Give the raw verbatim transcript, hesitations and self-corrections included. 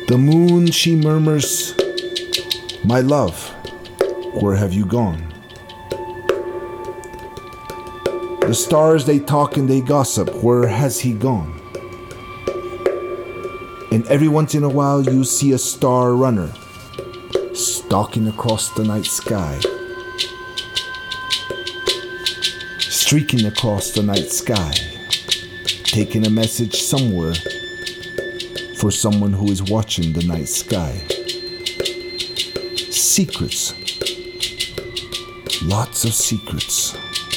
The moon, she murmurs, "My love, where have you gone?" The stars, they talk and they gossip, "Where has he gone?" And every once in a while you see a star runner stalking across the night sky, streaking across the night sky, taking a message somewhere for someone who is watching the night sky. Secrets. Lots of secrets.